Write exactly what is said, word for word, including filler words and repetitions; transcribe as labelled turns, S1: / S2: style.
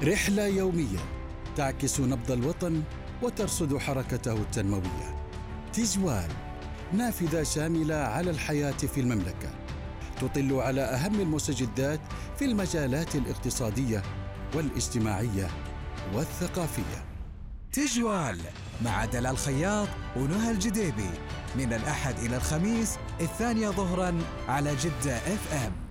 S1: رحلة يومية تعكس نبض الوطن وترصد حركته التنموية. تجوال، نافذة شاملة على الحياة في المملكة، تطل على أهم المستجدات في المجالات الاقتصادية والاجتماعية والثقافية.
S2: تجوال مع دلال خياط ونهى الجديبي، من الأحد إلى الخميس الثانية ظهراً على جدة إف إم.